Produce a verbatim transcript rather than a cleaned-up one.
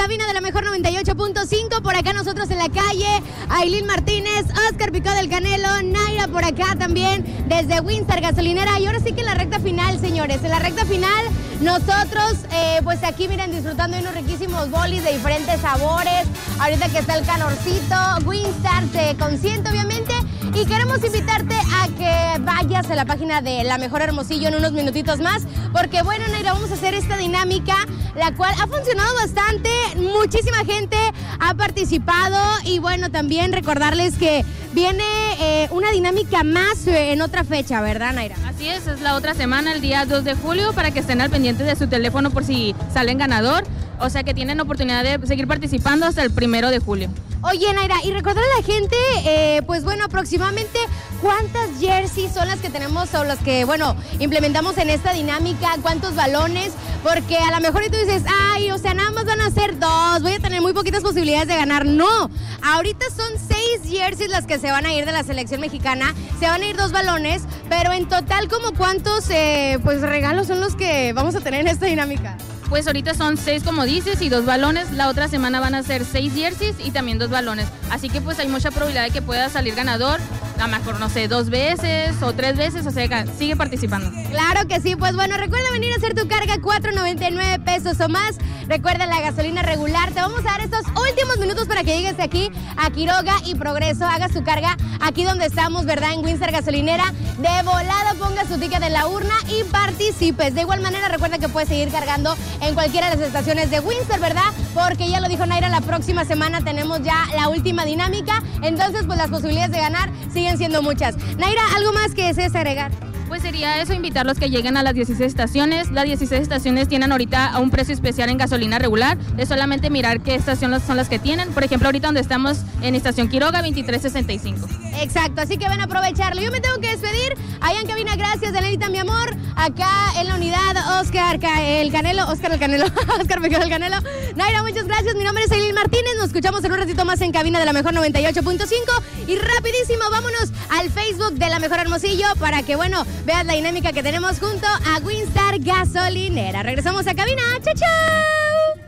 cabina de la mejor noventa y ocho punto cinco. Por acá nosotros en la calle, Ailín Martínez, Oscar Picó del Canelo, Naira por acá también, desde Winstar Gasolinera. Y ahora sí que en la recta final, señores, en la recta final, nosotros, eh, pues aquí, miren, disfrutando de unos riquísimos bolis de diferentes sabores. Ahorita que está el calorcito, Winstar te consiente, obviamente. Y queremos invitarte a que vayas a la página de La Mejor Hermosillo en unos minutitos más, porque bueno, Naira, vamos a hacer esta dinámica, la cual ha funcionado bastante, muchísima gente ha participado y bueno, también recordarles que viene eh, una dinámica más eh, en otra fecha, ¿verdad, Naira? Así es, es la otra semana, el día dos de julio, para que estén al pendiente de su teléfono por si salen ganador, o sea que tienen oportunidad de seguir participando hasta el primero de julio. Oye, Naira, y recordar a la gente, eh, pues bueno, aproximadamente cuántas jerseys son las que tenemos o las que, bueno, implementamos en esta dinámica, cuántos balones, porque a lo mejor tú dices, ay, o sea, nada más van a ser dos, voy a tener muy poquitas posibilidades de ganar. No, ahorita son seis jerseys las que se van a ir de la selección mexicana, se van a ir dos balones, pero en total, ¿como cuántos, eh, pues, regalos son los que vamos a tener en esta dinámica? Pues ahorita son seis, como dices, y dos balones. La otra semana van a ser seis jerseys y también dos balones. Así que pues hay mucha probabilidad de que pueda salir ganador, a lo mejor, no sé, dos veces o tres veces, o sea, sigue participando. Claro que sí, pues bueno, recuerda venir a hacer tu carga, cuatro noventa y nueve pesos o más. Recuerda la gasolina regular. Te vamos a dar estos últimos minutos para que llegues de aquí a Quiroga y Progreso, hagas tu carga aquí donde estamos, ¿verdad? En Winstar Gasolinera. De volada pongas tu ticket en la urna y participes. De igual manera, recuerda que puedes seguir cargando en cualquiera de las estaciones de Winstar, ¿verdad? Porque ya lo dijo Naira, la próxima semana tenemos ya la última dinámica. Entonces, pues las posibilidades de ganar siguen siendo muchas. Naira, ¿algo más que desees agregar? Pues sería eso, invitarlos que lleguen a las dieciséis estaciones. Las dieciséis estaciones tienen ahorita a un precio especial en gasolina regular. Es solamente mirar qué estaciones son las que tienen. Por ejemplo, ahorita donde estamos en Estación Quiroga, veintitrés sesenta y cinco. Exacto, así que ven a aprovecharlo. Yo me tengo que despedir. Allá en cabina, gracias, Elenita, mi amor. Acá en la unidad, Oscar el Canelo. Oscar el Canelo. Oscar Picó del Canelo. Naira, muchas gracias. Mi nombre es Ailín Martínez. Nos escuchamos en un ratito más en cabina de la Mejor noventa y ocho punto cinco. Y rapidísimo, vámonos al Facebook de La Mejor Hermosillo para que, bueno, veas la dinámica que tenemos junto a Winstar Gasolinera. Regresamos a cabina. ¡Chao, chao!